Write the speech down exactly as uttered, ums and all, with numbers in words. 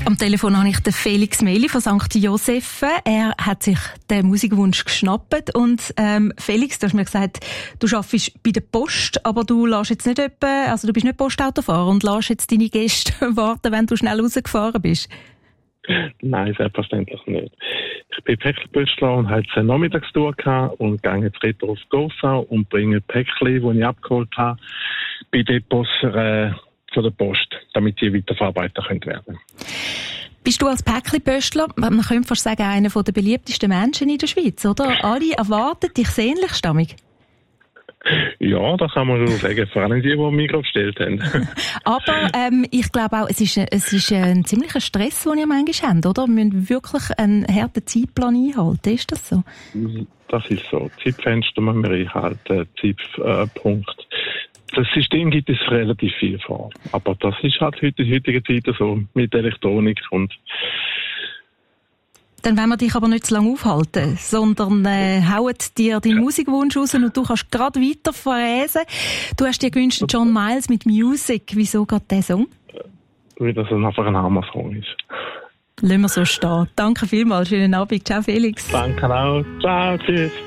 Am Telefon habe ich den Felix Meli von Sankt Josephen. Er hat sich den Musikwunsch geschnappt. Und ähm, Felix, du hast mir gesagt, du arbeitest bei der Post, aber du lässt jetzt nicht etwa, also du bist nicht Postautofahrer und lässt jetzt deine Gäste warten, wenn du schnell rausgefahren bist. Nein, selbstverständlich nicht. Ich bin Päckchenbüschler und habe jetzt eine Nachmittagstour gehabt und gehe jetzt retour auf Gossau und bringe Päckchen, die ich abgeholt habe, bei Depots äh, zu der Post, damit die weiterverarbeitet werden können. Bist du als Päckchenbüschler, man könnte fast sagen, einer der beliebtesten Menschen in der Schweiz, oder? Alle erwarten dich sehnlich, Stammig. Ja, das kann man schon sagen, vor allem die, die Mikro bestellt haben. Aber ähm, ich glaube auch, es ist, es ist ein ziemlicher Stress, den ihr manchmal habt, oder? Wir müssen wirklich einen harten Zeitplan einhalten, ist das so? Das ist so. Zeitfenster müssen wir einhalten, Zeitpunkt. Das System gibt es relativ viel vor. Aber das ist halt heute in der heutigen Zeit so mit Elektronik und dann wollen wir dich aber nicht zu lange aufhalten, sondern äh, hauen dir deinen Musikwunsch raus und du kannst gerade weiter verräsen. Du hast dir gewünscht John Miles mit Music. Wieso gerade dieser Song? Weil das einfach ein armer Song ist. Lassen wir so stehen. Danke vielmals. Schönen Abend. Ciao, Felix. Danke auch. Ciao, tschüss.